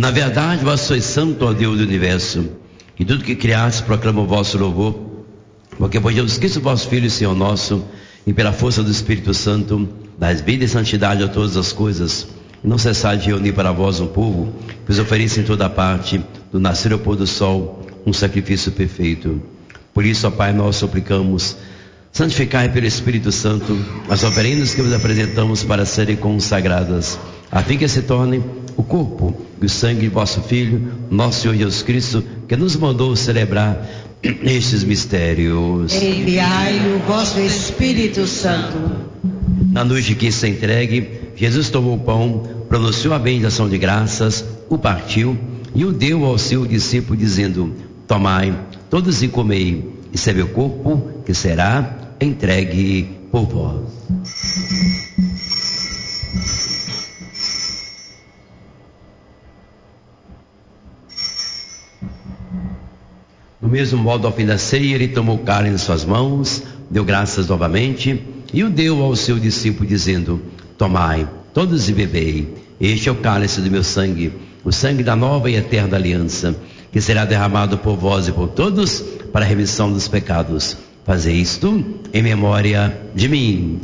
Na verdade, vós sois santo, ó Deus do universo, e tudo que criaste proclama o vosso louvor, porque por Jesus Cristo, vosso Filho e Senhor nosso, e pela força do Espírito Santo, dais vida e santidade a todas as coisas, e não cessai de reunir para vós um povo, que os ofereça em toda parte, do nascer ao pôr do sol, um sacrifício perfeito. Por isso, ó Pai, nós suplicamos, santificai pelo Espírito Santo as oferendas que vos apresentamos para serem consagradas, a fim que se tornem o corpo e o sangue de vosso Filho, nosso Senhor Jesus Cristo, que nos mandou celebrar estes mistérios. Enviai o vosso Espírito Santo. Na noite que se entregue, Jesus tomou o pão, pronunciou a bendição de graças, o partiu e o deu ao seu discípulo, dizendo: tomai, todos e comei, isso é meu corpo que será entregue por vós. Do mesmo modo, ao fim da ceia, ele tomou o cálice em suas mãos, deu graças novamente e o deu ao seu discípulo, dizendo: tomai, todos e bebei, este é o cálice do meu sangue, o sangue da nova e eterna aliança, que será derramado por vós e por todos para a remissão dos pecados. Fazei isto em memória de mim.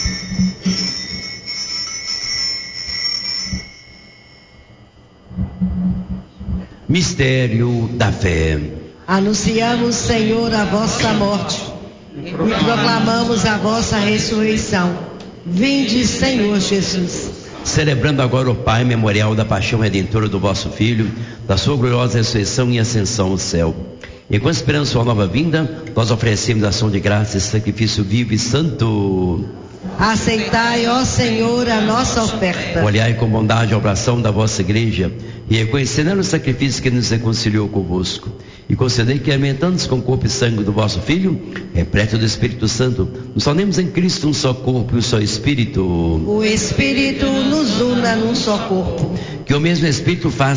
Mistério da fé. Anunciamos, Senhor, a vossa morte e proclamamos a vossa ressurreição. Vinde, Senhor Jesus. Celebrando agora o Pai, memorial da paixão redentora do vosso Filho, da sua gloriosa ressurreição e ascensão ao céu. E com esperança sua nova vinda, nós oferecemos ação de graça e sacrifício vivo e santo. Aceitai, ó Senhor, a nossa oferta. Olhai com bondade a oração da vossa igreja e reconhecendo o sacrifício que nos reconciliou convosco. E concedei que, alimentando-nos com o corpo e sangue do vosso Filho, repleto do Espírito Santo, nos tornemos em Cristo um só corpo e um só Espírito. O Espírito nos una num só corpo. Que o mesmo Espírito faça